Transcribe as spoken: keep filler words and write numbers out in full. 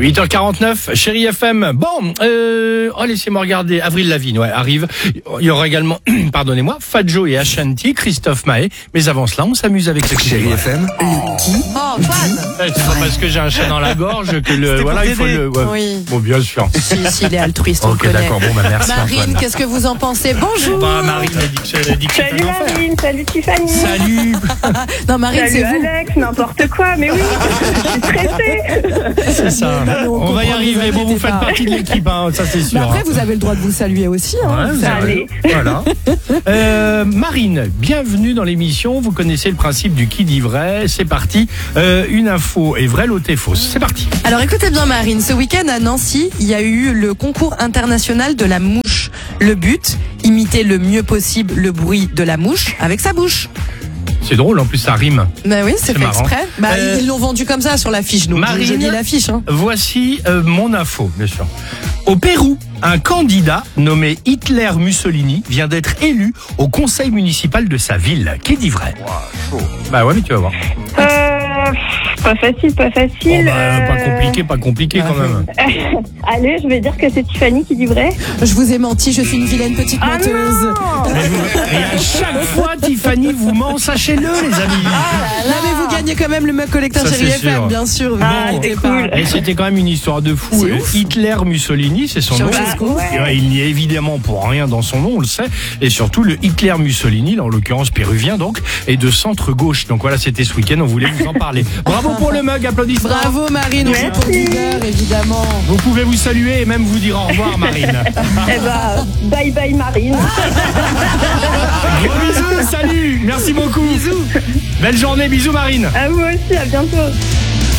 huit heures quarante-neuf, Chérie F M. Bon, euh, oh, laissez-moi regarder. Avril Lavigne, ouais, arrive. Il y aura également, pardonnez-moi, Fadjo et Ashanti, Christophe Maé. Mais avant cela, on s'amuse avec ce Chérie F M. Le qui Oh, fan. C'est pas parce que j'ai un chat dans la gorge que le, voilà, il faut le, ouais. Oui. Bon, bien sûr. Si, si, il est altruiste, on Ok, le connaît. d'accord. Bon, bah, merci. Marine, Antoine. qu'est-ce que vous en pensez? Bonjour. Bah, Marine a dit que elle a dit que c'était Salut un enfer. Marine, salut Tiffany. Salut. Non, Marine, Salut c'est vous. Alex, n'importe quoi, mais oui, je suis stressée. C'est ça. on On va y comprend, arriver. vous Bon, vous inquiétez faites pas. partie de l'équipe, hein, ça c'est sûr. Mais après, hein. vous avez le droit de vous saluer aussi. Hein. Ouais, vous avez- Allez. Voilà. Euh, Marine, bienvenue dans l'émission. Vous connaissez le principe du qui dit vrai. C'est parti. Euh, une info est vraie, l'autre est fausse. C'est parti. Alors écoutez bien Marine, ce week-end à Nancy, il y a eu le concours international de la mouche. Le but, imiter le mieux possible le bruit de la mouche avec sa bouche. C'est drôle, en plus ça rime. Bah oui, c'est C'est fait marrant. exprès. Bah, Euh, ils l'ont vendu comme ça sur l'affiche, donc Marine, je lis l'affiche. Hein. Voici euh, mon info, bien sûr. Au Pérou, un candidat nommé Hitler Mussolini vient d'être élu au conseil municipal de sa ville. Qui dit vrai? Bah ouais, mais tu vas voir. Euh, pas facile, pas Oh, facile. bah, euh, Pas compliqué, pas compliqué quand même. Allez, je vais dire que c'est Tiffany qui dit vrai. Je vous ai menti, je suis une vilaine petite Ah menteuse. non. Mais vous- Et à chaque fois, Tiffany vous ment, sachez-le, les amis. Là, mais vous gagnez quand même le mug collecteur Ça, Chérie c'est F M, sûr. bien sûr. Vous Ah, inquiétez c'est pas. cool. Et c'était quand même une histoire de fou. C'est Euh, ouf. Hitler Mussolini, c'est son nom. Ceausescu. Bah, ouais. Et ouais, il n'y est évidemment pour rien dans son nom, on le sait. Et surtout, le Hitler Mussolini, là, en l'occurrence péruvien, donc, est de centre-gauche. Donc voilà, c'était ce week-end, on voulait vous en parler. Bravo pour le mug, applaudissements. Bravo Marine, on joue pour du beurre, évidemment. Vous pouvez vous saluer et même vous dire au revoir, Marine. Eh bah, bye bye Marine. Gros bisous, salut, merci beaucoup. Bisous. Belle journée, bisous, Marine. À vous aussi, à bientôt.